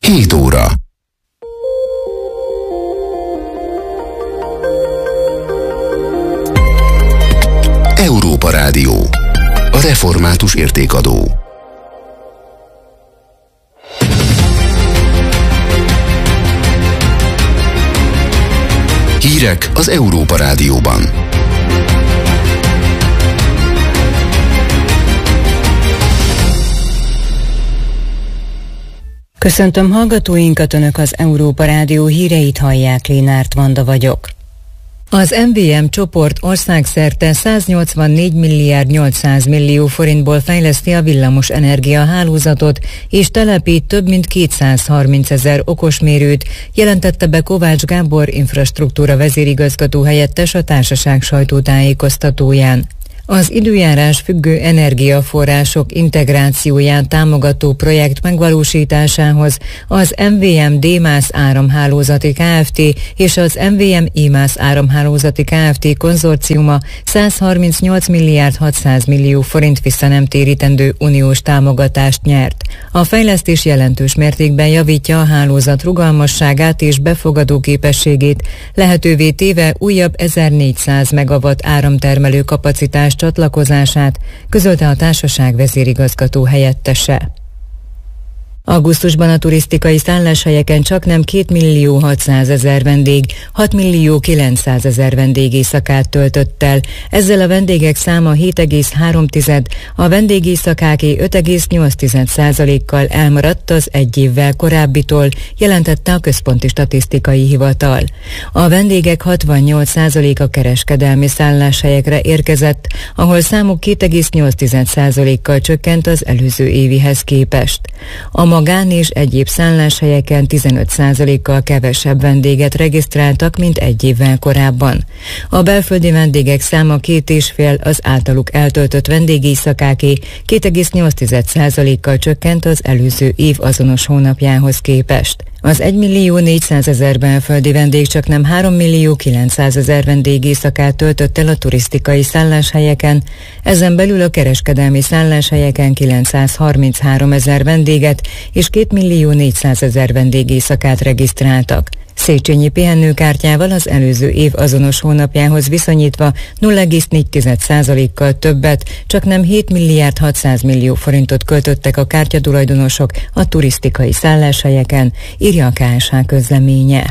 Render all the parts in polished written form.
7 óra. Európa Rádió. A református értékadó. Hírek az Európa Rádióban. Köszöntöm hallgatóinkat, Önök az Európa Rádió híreit hallják, Lénárt Vanda vagyok. Az MVM csoport országszerte 184 milliárd 800 millió forintból fejleszti a villamos energia hálózatot, és telepít több mint 230 000 okosmérőt, jelentette be Kovács Gábor infrastruktúra vezérigazgató helyettes a társaság sajtótájékoztatóján. Az időjárás függő energiaforrások integrációján támogató projekt megvalósításához az MVM D-MÁS áramhálózati Kft. És az MVM I-MÁS áramhálózati Kft. Konzorciuma 138 milliárd 600 millió forint visszanemtérítendő uniós támogatást nyert. A fejlesztés jelentős mértékben javítja a hálózat rugalmasságát és befogadó képességét, lehetővé téve újabb 1400 megawatt áramtermelő kapacitást csatlakozását, közölte a társaság vezérigazgató helyettese. Augusztusban a turisztikai szálláshelyeken csaknem 2 millió 600 000 vendég, 6 millió 900 000 vendégéjszakát töltött el. Ezzel a vendégek száma 7,3, a vendégéjszakáké 5,8%-kal elmaradt az egy évvel korábbitól, jelentette a Központi Statisztikai Hivatal. A vendégek 68%-a kereskedelmi szálláshelyekre érkezett, ahol számuk 2,8%-kal csökkent az előző évihez képest. A magán és egyéb szálláshelyeken 15%-kal kevesebb vendéget regisztráltak, mint egy évvel korábban. A belföldi vendégek száma 2,5, az általuk eltöltött vendégéjszakáké 2,8%-kal csökkent az előző év azonos hónapjához képest. Az 1 millió 400 000 belföldi vendég csaknem 3 millió 900 000 vendégéjszakát töltött el a turisztikai szálláshelyeken, ezen belül a kereskedelmi szálláshelyeken 933 000 vendéget és 2 millió 400 000 vendégéjszakát regisztráltak. Széchenyi pihenőkártyával az előző év azonos hónapjához viszonyítva 0,4%-kal többet, csaknem 7 milliárd 600 millió forintot költöttek a kártyatulajdonosok a turisztikai szálláshelyeken, írja a KSH közleménye.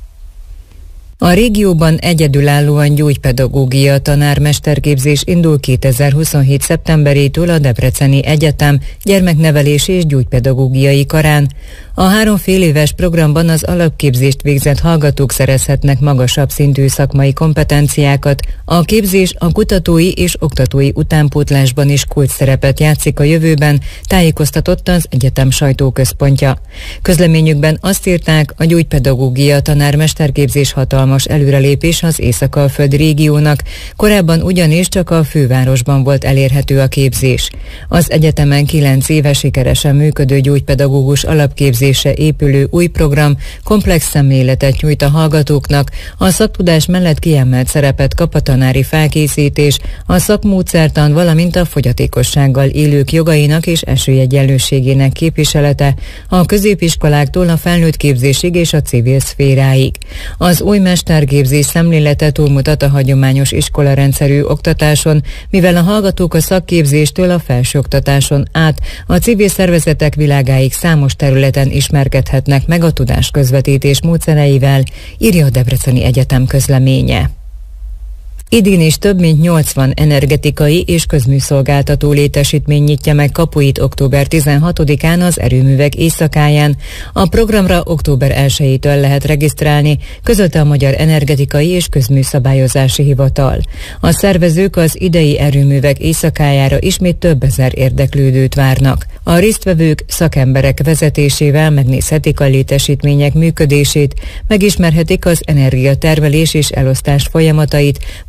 A régióban egyedülállóan gyógypedagógia tanármesterképzés indul 2027. szeptemberétől a Debreceni Egyetem gyermeknevelési és gyógypedagógiai karán. A 3 féléves programban az alapképzést végzett hallgatók szerezhetnek magasabb szintű szakmai kompetenciákat. A képzés a kutatói és oktatói utánpótlásban is kulcsszerepet játszik a jövőben, tájékoztatott az egyetem sajtóközpontja. Közleményükben azt írták, a gyógypedagógia tanármesterképzés hatalmas előrelépés az Észak-Alföld régiónak, korábban ugyanis csak a fővárosban volt elérhető a képzés. Az egyetemen 9 éve sikeresen működő gyógypedagógus alapképzésre épülő új program komplex szemléletet nyújt a hallgatóknak, a szaktudás mellett kiemelt szerepet kap a tanári felkészítés, a szakmódszertan, valamint a fogyatékossággal élők jogainak és esélyegyenlőségének képviselete a középiskoláktól a felnőtt képzésig és a civil szféráig. Az új mesterképzés szemlélete túlmutat a hagyományos iskolarendszerű oktatáson, mivel a hallgatók a szakképzéstől a felsőoktatáson át a civil szervezetek világáig számos területen ismerkedhetnek meg a tudásközvetítés módszereivel, írja a Debreceni Egyetem közleménye. Idén is több mint 80 energetikai és közműszolgáltató létesítmény nyitja meg kapuit október 16-án az erőművek éjszakáján. A programra október 1-től lehet regisztrálni, közölte a Magyar Energetikai és Közműszabályozási Hivatal. A szervezők az idei erőművek éjszakájára ismét több ezer érdeklődőt várnak. A résztvevők szakemberek vezetésével megnézhetik a létesítmények működését, megismerhetik az energiatermelés és elosztás folyamatait,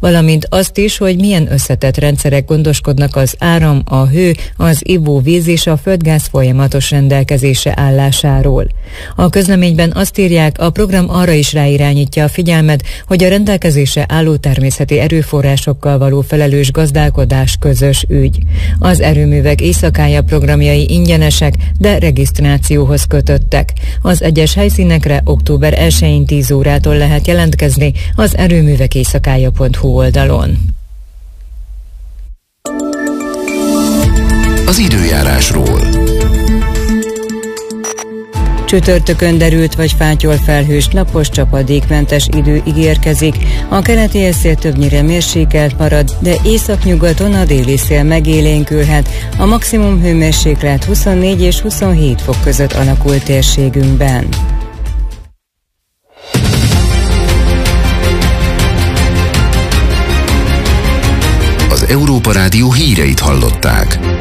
valamint azt is, hogy milyen összetett rendszerek gondoskodnak az áram, a hő, az ivóvíz és a földgáz folyamatos rendelkezésre állásáról. A közleményben azt írják, a program arra is ráirányítja a figyelmet, hogy a rendelkezésre álló természeti erőforrásokkal való felelős gazdálkodás közös ügy. Az erőművek éjszakája programjai ingyenesek, de regisztrációhoz kötöttek. Az egyes helyszínekre október 1-én 10 órától lehet jelentkezni az erőművekéjszakája.hu oldalon. Az időjárásról. Csütörtökön derült vagy fátyol felhős, napos, csapadékmentes idő ígérkezik. A keleti szél többnyire mérsékelt marad, de északnyugaton a déli szél megélénkülhet. A maximum hőmérséklet 24 és 27 fok között alakul térségünkben. Az Európa Rádió híreit hallották.